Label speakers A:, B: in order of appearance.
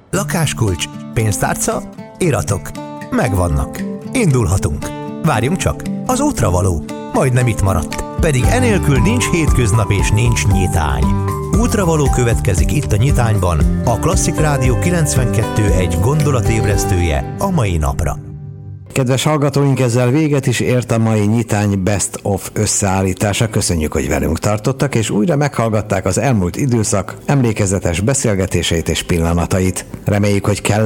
A: Lakáskulcs, pénztárca, iratok. Megvannak. Indulhatunk. Várjunk csak, az útra való. Majdnem itt maradt. Pedig enélkül nincs hétköznap és nincs nyitány. Útravaló következik itt a Nyitányban, a Klasszik Rádió 92.1 gondolatébresztője a mai napra.
B: Kedves hallgatóink, ezzel véget is ért a mai Nyitány Best of összeállítása. Köszönjük, hogy velünk tartottak, és újra meghallgatták az elmúlt időszak emlékezetes beszélgetéseit és pillanatait. Reméljük, hogy kell